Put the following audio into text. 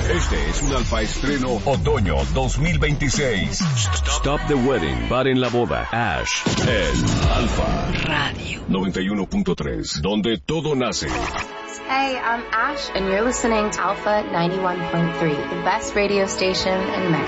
Este es un Alfa Estreno Otoño 2026. Stop the Wedding. Paren la boda. Ash. El Alfa Radio 91.3. Donde todo nace. Hey, I'm Ash, and you're listening to Alpha 91.3, the best radio station in Mexico.